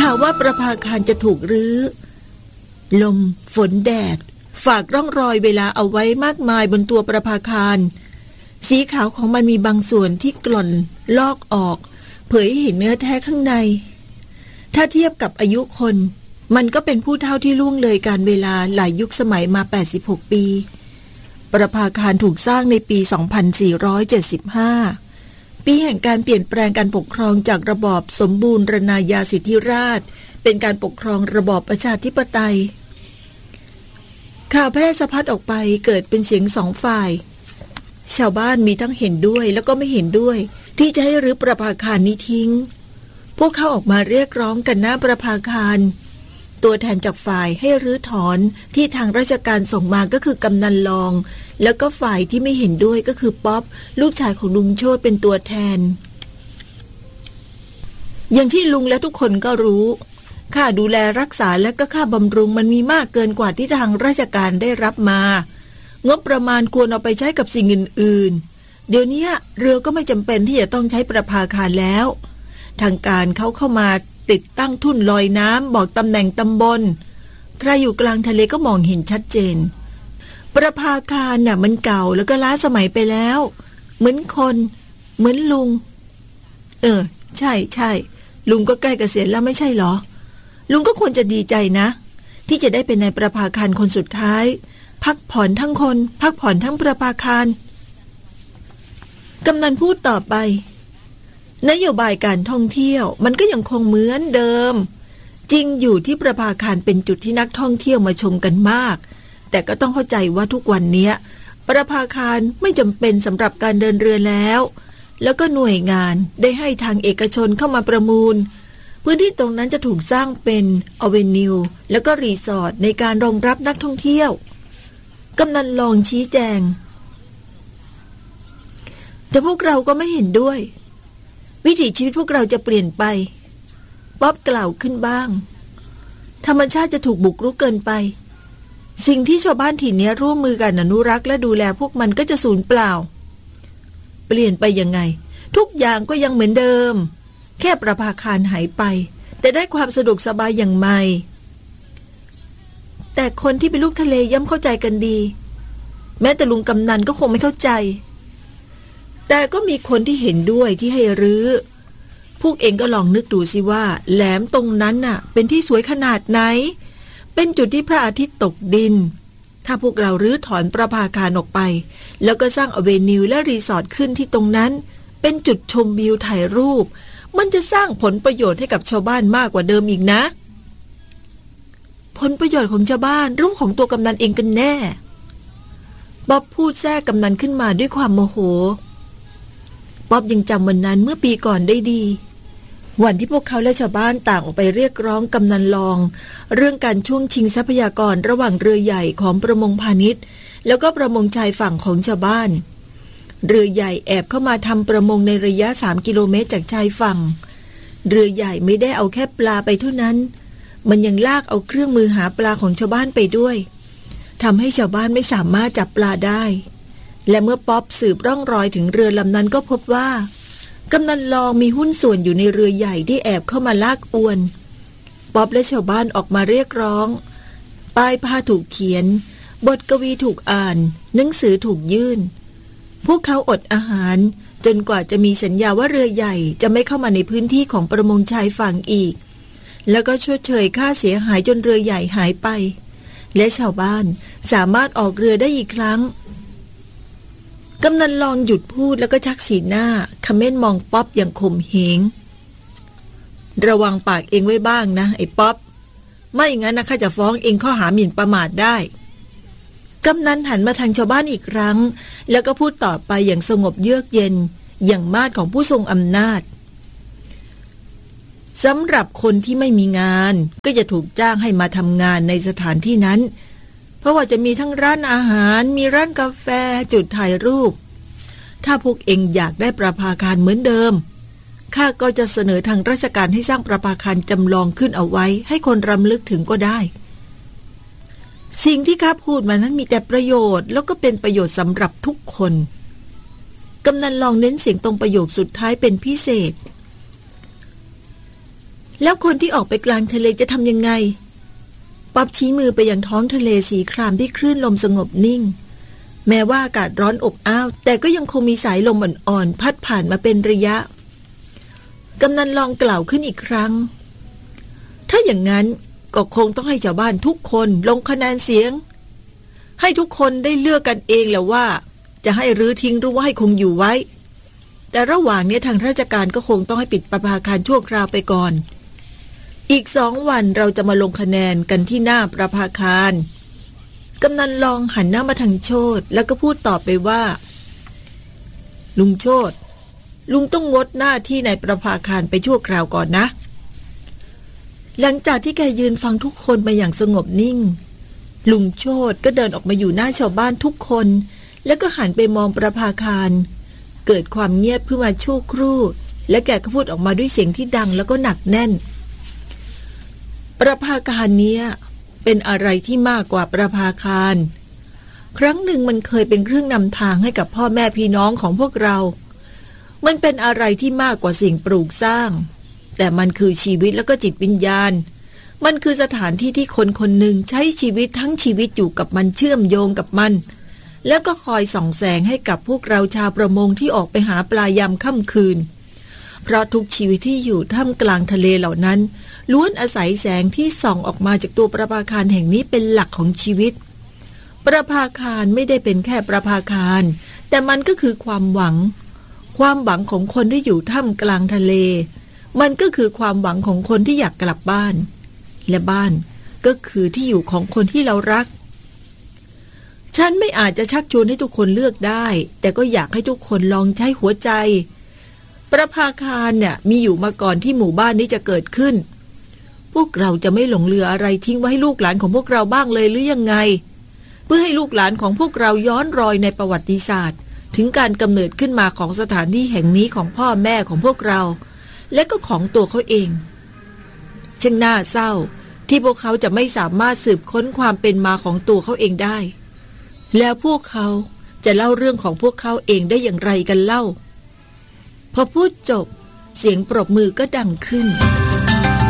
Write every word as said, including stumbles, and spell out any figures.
ข่าวว่าประภาคารจะถูกรื้อลมฝนแดดฝากร่องรอยเวลาเอาไว้มากมายบนตัวประภาคารสีขาวของมันมีบางส่วนที่กล่อนลอกออกเผยให้เห็นเนื้อแท้ข้างในถ้าเทียบกับอายุคนมันก็เป็นผู้เฒ่าที่ล่วงเลยการเวลาหลายยุคสมัยมาแปดสิบหกปีประภาคารถูกสร้างในปีสองพันสี่ร้อยเจ็ดสิบห้าปีแห่งการเปลี่ยนแปลงการปกครองจากระบอบสมบูรณาญาสิทธิราชย์เป็นการปกครองระบอบประชาธิปไตยข่าวแพร่สะพัดออกไปเกิดเป็นเสียงสองฝ่ายชาวบ้านมีทั้งเห็นด้วยแล้วก็ไม่เห็นด้วยที่จะให้รื้อประภาคารนี้ทิ้งพวกเขาออกมาเรียกร้องกันหน้าประภาคารตัวแทนจากฝ่ายให้รื้อถอนที่ทางราชการส่งมาก็คือกำนันรองแล้วก็ฝ่ายที่ไม่เห็นด้วยก็คือป๊อปลูกชายของลุงโชติเป็นตัวแทนอย่างที่ลุงและทุกคนก็รู้ค่าดูแลรักษาและก็ค่าบำรุงมันมีมากเกินกว่าที่ทางราชการได้รับมางบประมาณควรเอาไปใช้กับสิ่งอื่นๆเดี๋ยวนี้เรือก็ไม่จำเป็นที่จะต้องใช้ประภาคารแล้วทางการเขาเข้ามาติดตั้งทุ่นลอยน้ำบอกตำแหน่งตำบลใครอยู่กลางทะเลก็มองเห็นชัดเจนประภาคารน่ะมันเก่าแล้วก็ล้าสมัยไปแล้วเหมือนคนเหมือนลุงเออใช่ใช่ลุงก็ใกล้เกษียณแล้วไม่ใช่หรอลุงก็ควรจะดีใจนะที่จะได้เป็นนายประภาคารคนสุดท้ายพักผ่อนทั้งคนพักผ่อนทั้งประภาคารกำนันพูดต่อไปนโยบายการท่องเที่ยวมันก็ยังคงเหมือนเดิมจริงอยู่ที่ประภาคารเป็นจุดที่นักท่องเที่ยวมาชมกันมากแต่ก็ต้องเข้าใจว่าทุกวันนี้ประภาคารไม่จำเป็นสำหรับการเดินเรือแล้วแล้วก็หน่วยงานได้ให้ทางเอกชนเข้ามาประมูลพื้นที่ตรงนั้นจะถูกสร้างเป็นอเวนิวแล้วก็รีสอร์ทในการรองรับนักท่องเที่ยวกำนันลองชี้แจงแต่พวกเราก็ไม่เห็นด้วยวิถีชีวิตพวกเราจะเปลี่ยนไปป๊อบกล่าวขึ้นบ้างธรรมชาติจะถูกบุกรุกเกินไปสิ่งที่ชาวบ้านถิ่นนี้ร่วมมือกันอนุรักษ์และดูแลพวกมันก็จะสูญเปล่าเปลี่ยนไปยังไงทุกอย่างก็ยังเหมือนเดิมแค่ประภาคารหายไปแต่ได้ความสะดวกสบายอย่างใหม่แต่คนที่เป็นลูกทะเลย่อมเข้าใจกันดีแม้แต่ลุงกำนันก็คงไม่เข้าใจแต่ก็มีคนที่เห็นด้วยที่ให้รื้อพวกเองก็ลองนึกดูสิว่าแหลมตรงนั้นน่ะเป็นที่สวยขนาดไหนเป็นจุดที่พระอาทิตย์ตกดินถ้าพวกเรารื้อถอนประภาคารออกไปแล้วก็สร้างอเวนิวและรีสอร์ทขึ้นที่ตรงนั้นเป็นจุดชมวิวถ่ายรูปมันจะสร้างผลประโยชน์ให้กับชาวบ้านมากกว่าเดิมอีกนะผลประโยชน์ของชาวบ้านรูปของตัวกำนันเองกันแน่บ๊อบพูดแทรกกำนันขึ้นมาด้วยความโมโหบ๊อบยังจำวันนั้นเมื่อปีก่อนได้ดีวันที่พวกเขาและชาวบ้านต่างออกไปเรียกร้องกำนันรองเรื่องการช่วงชิงทรัพยากรระหว่างเรือใหญ่ของประมงพาณิชย์แล้วก็ประมงชายฝั่งของชาวบ้านเรือใหญ่แอบเข้ามาทำประมงในระยะสามกิโลเมตรจากชายฝั่งเรือใหญ่ไม่ได้เอาแค่ปลาไปเท่านั้นมันยังลากเอาเครื่องมือหาปลาของชาวบ้านไปด้วยทำให้ชาวบ้านไม่สามารถจับปลาได้และเมื่อป๊อปสืบร่องรอยถึงเรือลำนั้นก็พบว่ากำนันลองมีหุ้นส่วนอยู่ในเรือใหญ่ที่แอบเข้ามาลากอวนป๊อปและชาวบ้านออกมาเรียกร้องป้ายผ้าถูกเขียนบทกวีถูกอ่านหนังสือถูกยื่นพวกเขาอดอาหารจนกว่าจะมีสัญญาว่าเรือใหญ่จะไม่เข้ามาในพื้นที่ของประมงชายฝั่งอีกแล้วก็ชดเชยค่าเสียหายจนเรือใหญ่หายไปและชาวบ้านสามารถออกเรือได้อีกครั้งกำนันลองหยุดพูดแล้วก็ชักสีหน้าคำเม้นมองป๊อปอย่างข่มเหงระวังปากเองไว้บ้างนะไอ้ป๊อปไม่งั้นนะข้าจะฟ้องเองข้อหาหมิ่นประมาทได้กำนันหันมาทางชาวบ้านอีกครั้งแล้วก็พูดต่อไปอย่างสงบเยือกเย็นอย่างมาดของผู้ทรงอำนาจสำหรับคนที่ไม่มีงานก็จะถูกจ้างให้มาทำงานในสถานที่นั้นเพราะว่าจะมีทั้งร้านอาหารมีร้านกาแฟจุดถ่ายรูปถ้าพวกเองอยากได้ประภาคารเหมือนเดิมข้าก็จะเสนอทางราชการให้สร้างประภาคารจำลองขึ้นเอาไว้ให้คนรำลึกถึงก็ได้สิ่งที่ข้าพูดมานั้นมีแต่ประโยชน์แล้วก็เป็นประโยชน์สำหรับทุกคนกำนันลองเน้นเสียงตรงประโยคสุดท้ายเป็นพิเศษแล้วคนที่ออกไปกลางทะเลจะทำยังไงป๊อบชี้มือไปยังท้องทะเลสีครามที่คลื่นลมสงบนิ่งแม้ว่าอากาศร้อนอบอ้าวแต่ก็ยังคงมีสายลมอ่อนๆพัดผ่านมาเป็นระยะกำนันลองกล่าวขึ้นอีกครั้งถ้าอย่างนั้นก็คงต้องให้ชาวบ้านทุกคนลงคะแนนเสียงให้ทุกคนได้เลือกกันเองแหละว่าจะให้รื้อทิ้งหรือว่าให้คงอยู่ไว้แต่ระหว่างนี้ทางราชการก็คงต้องให้ปิดประภาคารชั่วคราวไปก่อนอีกสองวันเราจะมาลงคะแนนกันที่หน้าประภาคารกำนันลองหันหน้ามาทางโชติแล้วก็พูดตอบไปว่าลุงโชติลุงต้องงดหน้าที่ในประภาคารไปชั่วคราวก่อนนะหลังจากที่แกยืนฟังทุกคนมาอย่างสงบนิ่งลุงโชติก็เดินออกมาอยู่หน้าชาวบ้านทุกคนแล้วก็หันไปมองประภาคารเกิดความเงียบขึ้นมาชั่วครู่และแกก็พูดออกมาด้วยเสียงที่ดังแล้วก็หนักแน่นประภาคารเนี้ยเป็นอะไรที่มากกว่าประภาคารครั้งหนึ่งมันเคยเป็นเครื่องนำทางให้กับพ่อแม่พี่น้องของพวกเรามันเป็นอะไรที่มากกว่าสิ่งปลูกสร้างแต่มันคือชีวิตแล้วก็จิตวิญญาณมันคือสถานที่ที่คนคนหนึ่งใช้ชีวิตทั้งชีวิตอยู่กับมันเชื่อมโยงกับมันแล้วก็คอยส่องแสงให้กับพวกเราชาวประมงที่ออกไปหาปลายามค่ำคืนเพราะทุกชีวิตที่อยู่ท่ามกลางทะเลเหล่านั้นล้วนอาศัยแสงที่ส่องออกมาจากตัวประภาคารแห่งนี้เป็นหลักของชีวิตประภาคารไม่ได้เป็นแค่ประภาคารแต่มันก็คือความหวังความหวังของคนที่อยู่ท่ามกลางทะเลมันก็คือความหวังของคนที่อยากกลับบ้านและบ้านก็คือที่อยู่ของคนที่เรารักฉันไม่อาจจะชักชวนให้ทุกคนเลือกได้แต่ก็อยากให้ทุกคนลองใช้หัวใจประภาคารเนี่ยมีอยู่มาก่อนที่หมู่บ้านนี้จะเกิดขึ้นพวกเราจะไม่หลงเหลืออะไรทิ้งไว้ให้ลูกหลานของพวกเราบ้างเลยหรือยังไงเพื่อให้ลูกหลานของพวกเราย้อนรอยในประวัติศาสตร์ถึงการกำเนิดขึ้นมาของสถานที่แห่งนี้ของพ่อแม่ของพวกเราและก็ของตัวเขาเองช่างน่าเศร้าที่พวกเขาจะไม่สามารถสืบค้นความเป็นมาของตัวเขาเองได้แล้วพวกเขาจะเล่าเรื่องของพวกเขาเองได้อย่างไรกันเล่าพอพูดจบเสียงปรบมือก็ดังขึ้น